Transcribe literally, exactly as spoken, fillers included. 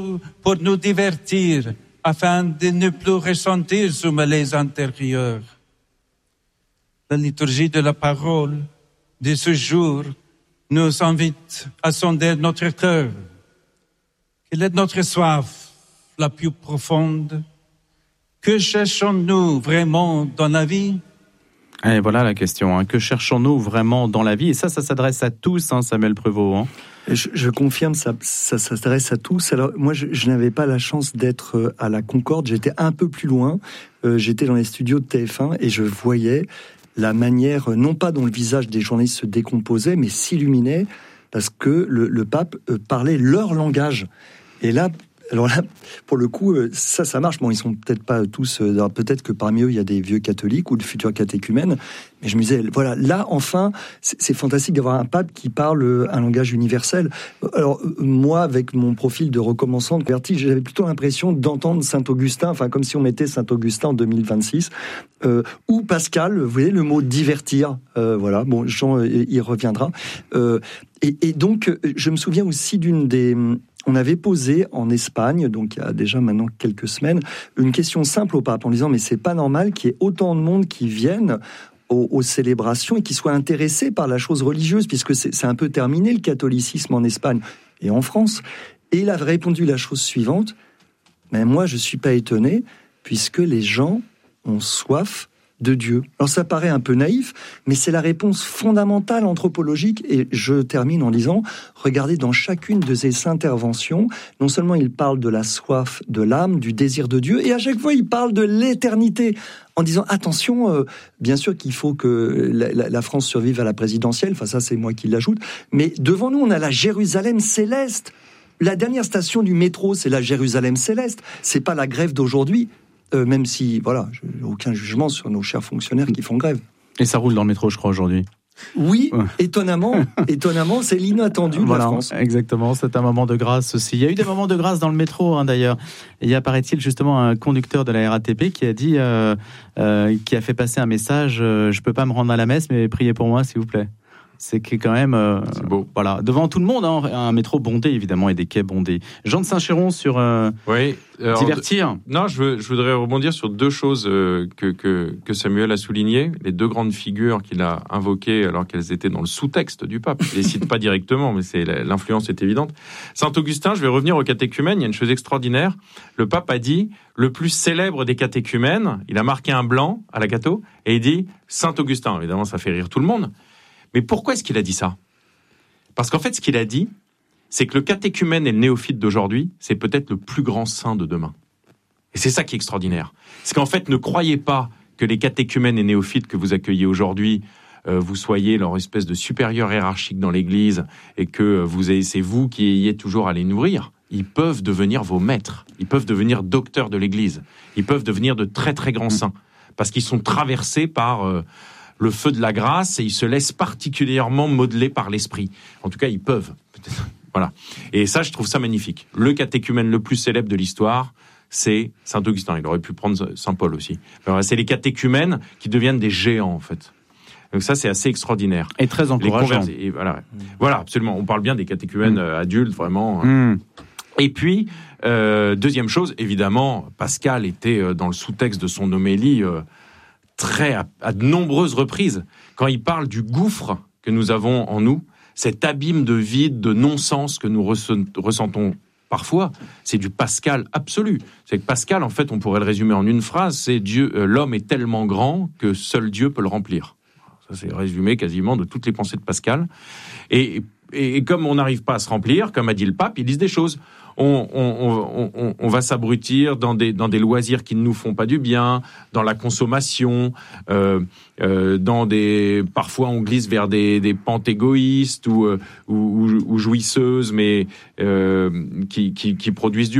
pour nous divertir, afin de ne plus ressentir ce malaise intérieur. La liturgie de la parole de ce jour nous invite à sonder notre cœur. Quelle est notre soif la plus profonde? Que cherchons-nous vraiment dans la vie? Et voilà la question, hein. Que cherchons-nous vraiment dans la vie? Et ça, ça s'adresse à tous, hein, Samuel Prévost. Hein. Je, je confirme, ça, ça, ça s'adresse à tous. Alors moi, je, je n'avais pas la chance d'être à la Concorde, j'étais un peu plus loin. Euh, j'étais dans les studios de T F un et je voyais la manière, non pas dont le visage des journalistes se décomposait, mais s'illuminait, parce que le, le pape parlait leur langage. Et là, alors là, pour le coup, ça, ça marche. Bon, ils sont peut-être pas tous. Peut-être que parmi eux, il y a des vieux catholiques ou de futurs catéchumènes. Mais je me disais, voilà, là, enfin, c'est, c'est fantastique d'avoir un pape qui parle un langage universel. Alors, moi, avec mon profil de recommençant, de converti, j'avais plutôt l'impression d'entendre Saint-Augustin, enfin, comme si on mettait Saint-Augustin en deux mille vingt-six, euh, ou Pascal, vous voyez, le mot divertir. Euh, voilà, bon, Jean y reviendra. Euh, et, et donc, je me souviens aussi d'une des... On avait posé en Espagne, donc il y a déjà maintenant quelques semaines, une question simple au pape en disant « Mais c'est pas normal qu'il y ait autant de monde qui viennent aux, aux célébrations et qui soient intéressés par la chose religieuse, puisque c'est, c'est un peu terminé le catholicisme en Espagne et en France. » Et il avait répondu la chose suivante « Mais moi je suis pas étonné, puisque les gens ont soif de Dieu. » Alors ça paraît un peu naïf, mais c'est la réponse fondamentale anthropologique. Et je termine en disant, regardez dans chacune de ces interventions, non seulement il parle de la soif de l'âme, du désir de Dieu, et à chaque fois il parle de l'éternité, en disant attention, euh, bien sûr qu'il faut que la, la, la France survive à la présidentielle, enfin ça c'est moi qui l'ajoute, mais devant nous on a la Jérusalem céleste. La dernière station du métro, c'est la Jérusalem céleste, c'est pas la grève d'aujourd'hui. Euh, même si, voilà, je n'ai aucun jugement sur nos chers fonctionnaires qui font grève. Et ça roule dans le métro, je crois, aujourd'hui. Oui, ouais. étonnamment, étonnamment, c'est l'inattendu de voilà, la France. Exactement, c'est un moment de grâce aussi. Il y a eu des moments de grâce dans le métro, hein, d'ailleurs. Il y a, paraît-il, justement un conducteur de la R A T P qui a dit, euh, euh, qui a fait passer un message, euh, je peux pas me rendre à la messe, mais priez pour moi, s'il vous plaît. C'est quand même, euh, c'est beau. Voilà, devant tout le monde, hein, un métro bondé évidemment et des quais bondés. Jean de Saint-Chéron sur euh, oui, alors, divertir. Non, je, veux, je voudrais rebondir sur deux choses euh, que, que, que Samuel a soulignées, les deux grandes figures qu'il a invoquées alors qu'elles étaient dans le sous-texte du pape. Il les cite pas directement, mais c'est l'influence est évidente. Saint Augustin, je vais revenir aux catéchumènes. Il y a une chose extraordinaire. Le pape a dit le plus célèbre des catéchumènes. Il a marqué un blanc à la catho et il dit Saint Augustin. Évidemment, ça fait rire tout le monde. Mais pourquoi est-ce qu'il a dit ça? Parce qu'en fait, ce qu'il a dit, c'est que le catéchumène et le néophyte d'aujourd'hui, c'est peut-être le plus grand saint de demain. Et c'est ça qui est extraordinaire. C'est qu'en fait, ne croyez pas que les catéchumènes et néophytes que vous accueillez aujourd'hui, euh, vous soyez leur espèce de supérieur hiérarchique dans l'Église et que vous ayez, c'est vous qui ayez toujours à les nourrir. Ils peuvent devenir vos maîtres. Ils peuvent devenir docteurs de l'Église. Ils peuvent devenir de très très grands saints. Parce qu'ils sont traversés par... Euh, le feu de la grâce, et ils se laissent particulièrement modeler par l'esprit. En tout cas, ils peuvent. Peut-être. Voilà. Et ça, je trouve ça magnifique. Le catéchumène le plus célèbre de l'histoire, c'est Saint Augustin. Il aurait pu prendre Saint Paul aussi. Alors, c'est les catéchumènes qui deviennent des géants, en fait. Donc ça, c'est assez extraordinaire. Et très encourageant. Et voilà. Mmh. Voilà, absolument. On parle bien des catéchumènes mmh. adultes, vraiment. Mmh. Et puis, euh, deuxième chose, évidemment, Pascal était dans le sous-texte de son homélie... Euh, très à, à de nombreuses reprises, quand il parle du gouffre que nous avons en nous, cet abîme de vide, de non-sens que nous ressent, ressentons parfois, c'est du Pascal absolu. C'est que Pascal, en fait, on pourrait le résumer en une phrase, c'est Dieu, euh, l'homme est tellement grand que seul Dieu peut le remplir. Ça, c'est résumé quasiment de toutes les pensées de Pascal. Et, et, et comme on n'arrive pas à se remplir, comme a dit le pape, ils disent des choses. On, on, on, on va s'abrutir dans des, dans des loisirs qui ne nous font pas du bien, dans la consommation, euh, euh, dans des, parfois on glisse vers des, des pentes égoïstes ou, ou, ou, ou jouisseuses, mais euh, qui, qui, qui produisent du